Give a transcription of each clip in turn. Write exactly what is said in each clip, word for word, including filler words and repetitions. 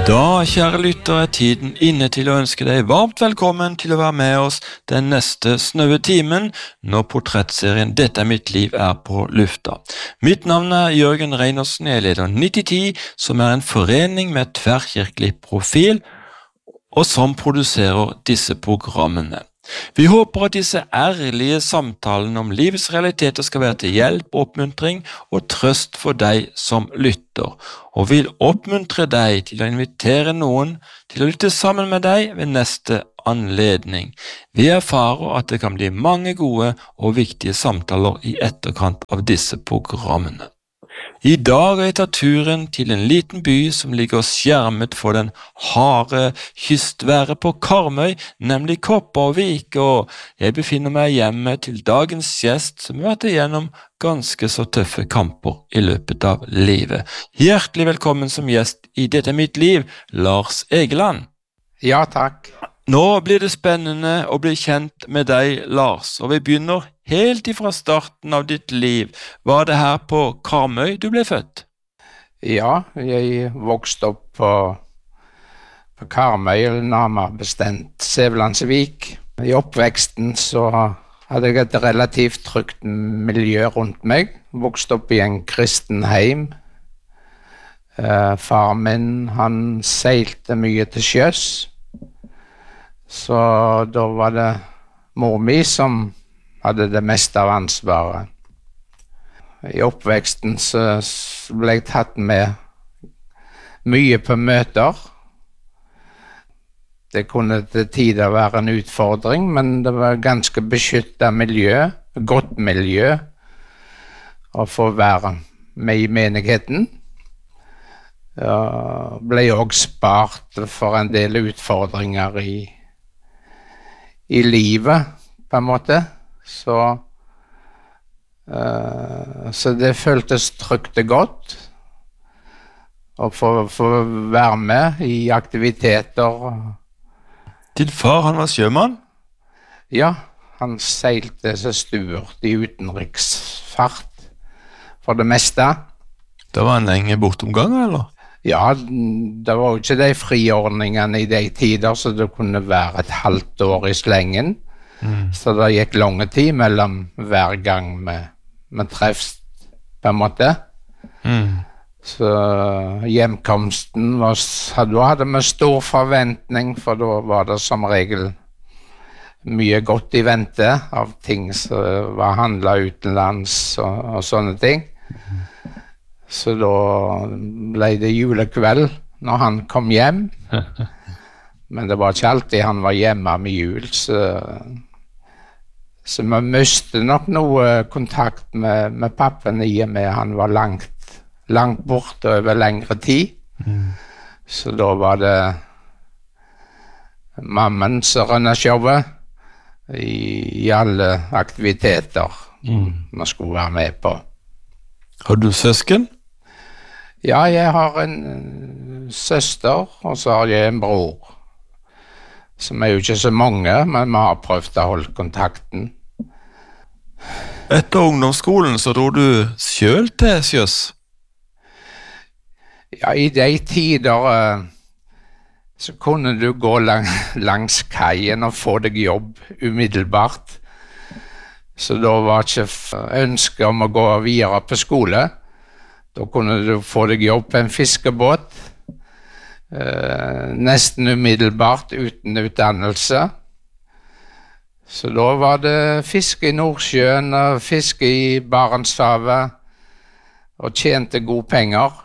Da, kjære lytter, er tiden inne til å ønske deg varmt velkommen til å være med oss den neste snaue timen når portrettserien Dette er mitt liv er på lufta. Mitt navn er Jørgen Reinersen, jeg leder nitti ti, som er en forening med tverrkirkelig profil, og som produserer disse programmene. Vi håper at disse ærlige samtalene om livets realiteter skal være til hjelp, oppmuntring og trøst for deg som lytter, og vil oppmuntre deg til å invitere noen til å lytte sammen med deg ved neste anledning. Vi erfarer at det kan bli mange gode og viktige samtaler i etterkant av disse programmene. I dag har jeg tatt turen til en liten by som ligger skjermet for den harde kystværet på Karmøy, nemlig Kopervik, og jeg befinner meg hjemme til dagens gjest som har vært igjennom ganske så tøffe kamper i løpet av livet. Hjertelig velkommen som gjest i Dette er mitt liv, Lars Egeland. Ja, takk. Nå blir det spennende å bli kjent med deg, Lars, og vi begynner helt ifra starten av ditt liv. Var det her på Karmøy du ble født? Ja, jeg vokste opp på, på Karmøy, eller nærmere bestemt Sævlandsvik. I oppveksten så hadde jeg et relativt trygt miljø rundt meg. Vokste opp i en kristen heim. Eh, far min, han seilte mye til sjøs. Så da var det mor mi som hadde det meste av ansvaret. I oppveksten så ble jeg tatt med mye på møter. Det kunne til tider være en utfordring, men det var ganske beskyttet miljø, godt miljø, å få være med i menigheten. Jeg ble også spart for en del utfordringer i i livet, på en måte, så, uh, så det føltes trygt og godt å få, få være med i aktiviteter. Din far, han var sjømann? Ja, han seilte så stort i utenriksfart for det meste. Da var han lenge bortomgang, eller? Ja, det var jo ikke de friordningene i de tider, så det kunne være et halvt år i slengen. Mm. Så det gikk lange tid mellom hver gang vi, vi treffes, på en måte. Mm. Så hjemkomsten var, da hadde vi stor forventning, for da var det som regel mye godt i vente av ting som var handlet utenlands og, og sånne ting. Mm. Så da ble det julekveld når han kom hjem. Men det var ikke alltid han var hjemme med jul, så, så vi mistet nok noe kontakt med, med pappen i og med han var langt, langt borte over lengre tid. Mm. Så da var det mammen som rønnet showet i, i alle aktiviteter mm. vi skulle være med på. Har du søsken? Ja, jeg har en søster, og så har jeg en bror. Som er jo ikke så mange, men vi har prøvd å holde kontakten. Etter ungdomsskolen så dro du selv til sjøs? Ja, i de tider så kunne du gå lang, langs kaien og få deg jobb umiddelbart. Så da var ikke ønsket om å gå videre på skole. Da kunne du få deg jobb på en fiskebåt, eh, nesten umiddelbart uten utdannelse. Så da var det fiske i Nordsjøen og fiske i Barentshavet, og tjente gode penger.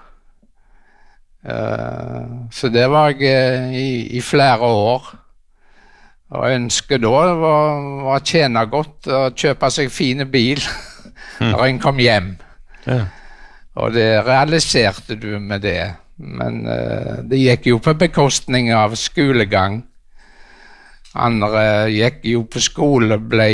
Eh, så det var jeg i, i flere år. Og ønsket da var, var å tjene godt og kjøpe seg fine bil når en kom hjem. Ja. Og det realiserte du med det, men uh, det gikk jo på bekostning av skolegang. Andre gikk jo på skole, ble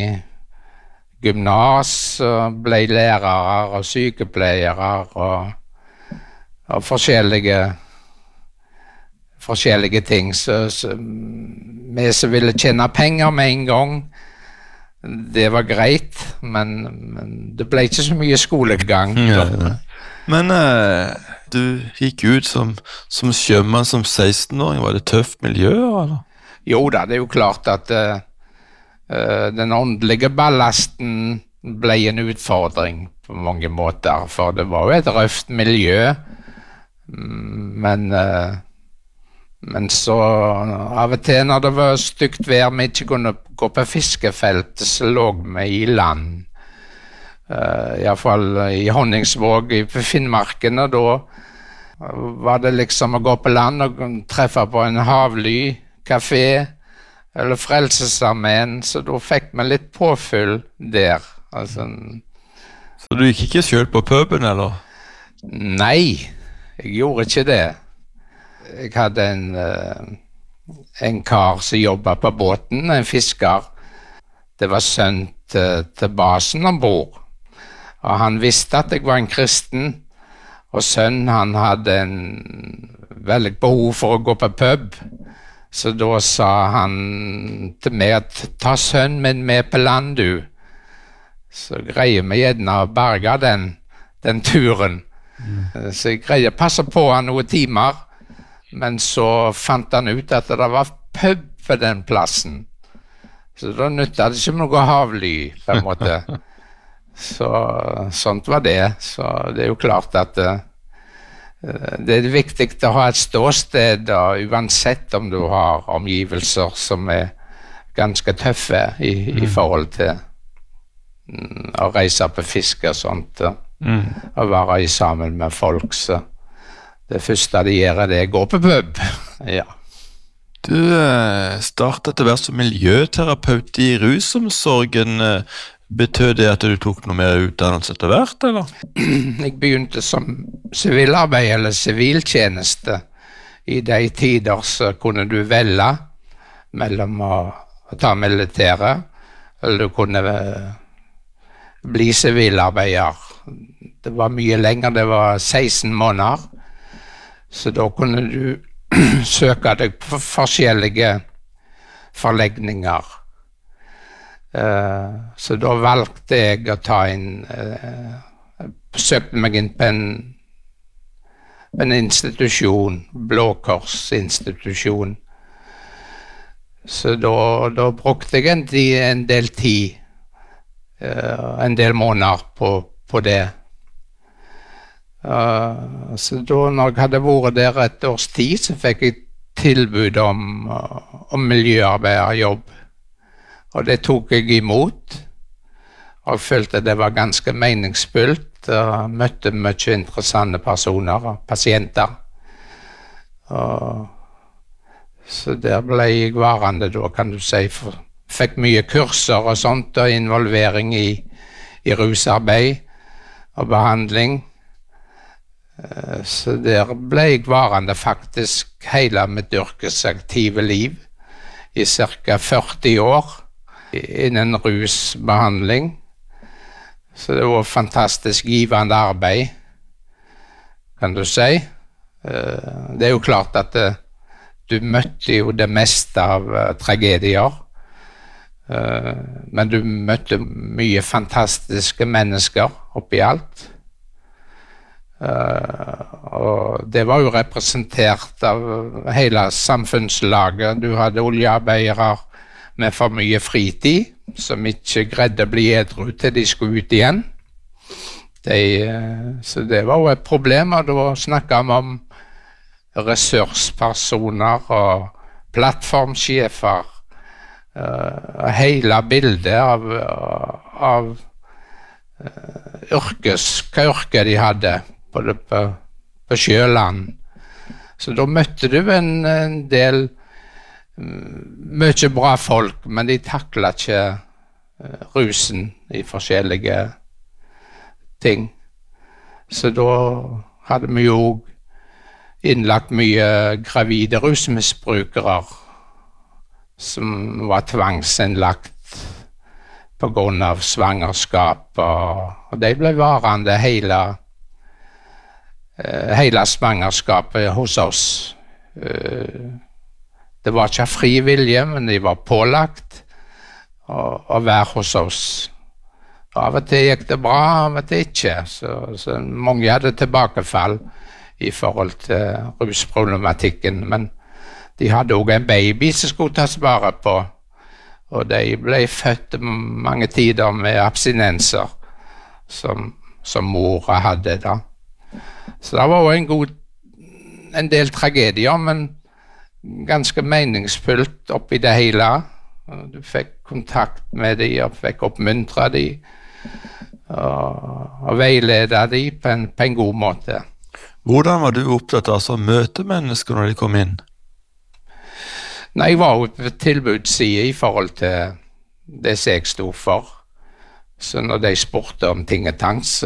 gymnas, ble lærere og sykepleiere og, og forskjellige, forskjellige ting. Så, så vi som ville tjene penger med en gang, det var greit, men, men det ble ikke så mye skolegang. Ja, ja. Men uh, du gikk ut som, som sjømann som seksten-åring? Var det tøft miljø, eller? Jo da, det er jo klart at uh, uh, den åndelige ballasten ble en utfordring på mange måter, for det var jo et røft miljø, men, uh, men så av og til når det var stygt vær, vi ikke kunne gå på fiskefeltet, så lå vi i land. Uh, i hvert fall i Honningsvåg i Finnmarken, og da var det liksom å gå på land og treffe på en havly, kafé eller Frelsesarmeen, så da fikk vi litt påfyll der. Altså, så du gikk ikke selv på puben, eller? Nei, jeg gjorde ikke det. Jeg hadde en, uh, en kar som jobbet på båten, en fisker. Det var sønn til, til basen ombord. Og han visste at jeg var en kristen, og sønnen han hadde en veldig behov for å gå på pub. Så da sa han til meg at ta sønnen min med på land, du. Så greier vi gjerne å berge den, den turen. Mm. Så jeg greier å passe på han noen timer, men så fant han ut at det var pub på den plassen. Så da nyttet det ikke noe havly, på en måte. Så sånt var det. Så det er jo klart at uh, det er viktig å ha et ståsted, da, uansett om du har omgivelser som er ganske tøffe i, mm. i forhold til mm, å reise på fiske og sånt, mm. og være i sammen med folk. Så det første de gjør, det er å gå på pub. Ja. Du uh, startet til å være som miljøterapeut i rusomsorgen. Betød det at du tok noe mer utdannelse etter hvert, eller? Jeg begynte som sivilarbeid eller siviltjeneste. I de tider så kunne du velge mellom å, å ta militæret, eller du kunne bli sivilarbeider. Det var mye lenger, det var seksten måneder. Så da kunne du søke deg på forskjellige forlegninger. Uh, så da valgte jeg å ta inn uh, søkte meg inn på en, en institusjon, Blå Kors institusjon. Så da, da brukte jeg en, en del tid, uh, en del måneder på, på det. Uh, så da når jeg hadde vært der et års tid, så fikk jeg tilbud om, uh, om miljøarbeiderjobb. Og det tok jeg imot, og følte det var ganske meningsfullt, og møtte mye interessante personer og pasienter. Og så der ble jeg varende da, kan du si, for, fikk mye kurser og sånt, og involvering i, i rusarbeid og behandling. Så der ble jeg varende faktisk hele mitt yrkesaktive liv, i cirka førti år. Innen rusbehandling. Så det var fantastisk givende arbeid, kan du si. Det er jo klart at du møtte jo det meste av tragedier, men du møtte mye fantastiske mennesker oppi alt. Og det var jo representert av hele samfunnslaget. Du hadde oljearbeidere med for mye fritid, som ikke greide å bli edru til de skulle ut igjen. De, så det var jo et problem, og da snakket vi om ressurspersoner og plattformsjefer, uh, hele bildet av, av uh, yrkes, hva yrke de hadde, både på, på sjøland. Så da møtte du en, en del mye bra folk, men de taklet ikke uh, rusen i forskjellige ting. Så da hadde vi jo innlagt mye gravide rusmisbrukere som var tvangsinnlagt på grunn av svangerskap, og, og de ble varende hele, uh, hele svangerskapet hos oss. Uh, Det var ikke fri vilje, men de var pålagt å, å være hos oss. Av og til gikk det bra, av og til ikke. Så, så mange hadde tilbakefall i forhold til rusproblematikken, men de hadde også en baby som skulle tas vare på, og de ble født mange tider med abstinenser, som, som mora hadde da. Så det var også en god, en del tragedier, men ganske meningsfullt oppi det hele. Du fikk kontakt med dem, og fikk oppmuntre dem, og, og veilede dem på en, på en god måte. Hvordan var du opptatt av å møte mennesker når de kom inn? Nei, jeg var jo på tilbudssiden i forhold til det som jeg stod for. Så når de spurte om ting og tang, så